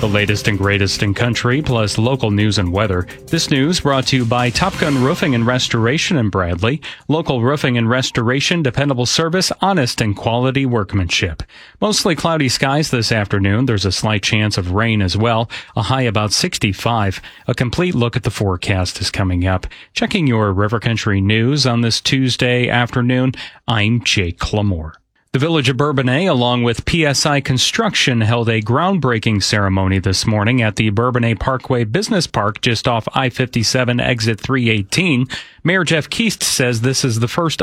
The latest and greatest in country, plus local news and weather. This news brought to you by Top Gun Roofing and Restoration in Bradley. Local roofing and restoration, dependable service, honest and quality workmanship. Mostly cloudy skies this afternoon. There's a slight chance of rain as well. A high about 65. A complete look at the forecast is coming up. Checking your River Country news on this Tuesday afternoon, I'm Jake Clamore. The Village of Bourbonnais, along with PSI Construction, held a groundbreaking ceremony this morning at the Bourbonnais Parkway Business Park just off I-57 exit 318. Mayor Jeff Keast says this is the first